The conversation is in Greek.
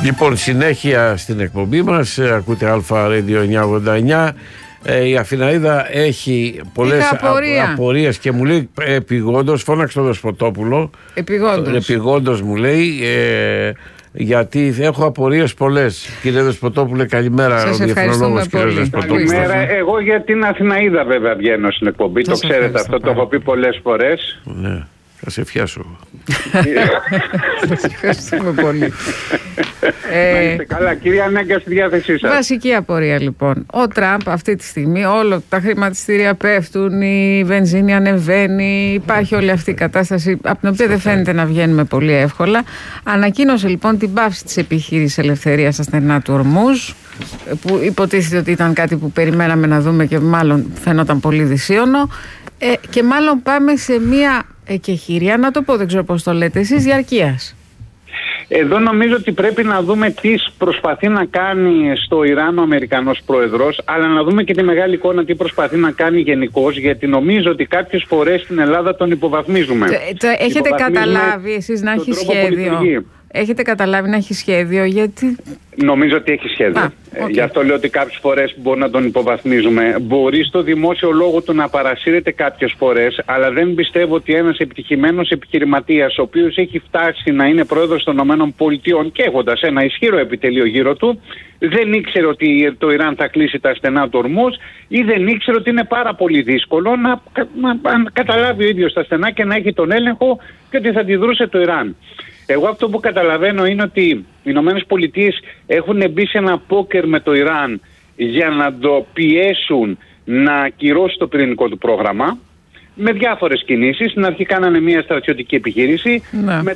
Λοιπόν, συνέχεια στην εκπομπή μας, ακούτε Αλφα Radio 989. Η Αθηναίδα έχει πολλές απορίες και μου λέει επιγόντως, φώναξε τον Δεσποτόπουλο. Επιγόντως μου λέει, γιατί έχω απορίες πολλές. Κύριε Δεσποτόπουλε, καλημέρα. Σας ευχαριστούμε πολύ. Καλημέρα. Εγώ για την Αθηναίδα βέβαια βγαίνω στην εκπομπή. Το ξέρετε αυτό, το έχω πει πολλές φορές. Ναι. Θα σε φτιάσω. Σας ευχαριστούμε πολύ. Να είστε καλά, κυρία Νέγκα, στη διάθεσή σας. Βασική απορία λοιπόν. Ο Τραμπ αυτή τη στιγμή, όλα τα χρηματιστήρια πέφτουν, η βενζίνη ανεβαίνει, υπάρχει όλη αυτή η κατάσταση από την οποία δεν φαίνεται να βγαίνουμε πολύ εύκολα. Ανακοίνωσε λοιπόν την πάυση της επιχείρησης ελευθερίας στα στενά του Ορμούζ, που υποτίθεται ότι ήταν κάτι που περιμέναμε να δούμε και μάλλον φαινόταν πολύ δυσίωνο. Και μάλλον πάμε σε μια εκεχηρία, να το πω, δεν ξέρω πώς το λέτε εσείς, διαρκείας. Εδώ νομίζω ότι πρέπει να δούμε τι προσπαθεί να κάνει στο Ιράν ο Αμερικανός πρόεδρος, αλλά να δούμε και τη μεγάλη εικόνα τι προσπαθεί να κάνει γενικώς, γιατί νομίζω ότι κάποιες φορές στην Ελλάδα τον υποβαθμίζουμε. Έχετε καταλάβει εσείς να έχει σχέδιο? Έχετε καταλάβει να έχει σχέδιο? Γιατί... Νομίζω ότι έχει σχέδιο. Γι' αυτό λέω ότι κάποιες φορές μπορεί να τον υποβαθμίζουμε. Μπορεί στο δημόσιο λόγο του να παρασύρεται κάποιες φορές, αλλά δεν πιστεύω ότι ένας επιτυχημένος επιχειρηματίας, ο οποίος έχει φτάσει να είναι πρόεδρος των ΗΠΑ και έχοντας ένα ισχυρό επιτελείο γύρω του, δεν ήξερε ότι το Ιράν θα κλείσει τα στενά του Ορμούζ ή δεν ήξερε ότι είναι πάρα πολύ δύσκολο να καταλάβει ο ίδιος τα στενά και να έχει τον έλεγχο και ότι θα αντιδρούσε το Ιράν. Εγώ αυτό που καταλαβαίνω είναι ότι οι Ηνωμένες Πολιτείες έχουν μπει σε ένα πόκερ με το Ιράν για να το πιέσουν να ακυρώσει το πυρηνικό του πρόγραμμα με διάφορες κινήσεις. Στην αρχή κάνανε μια στρατιωτική επιχείρηση.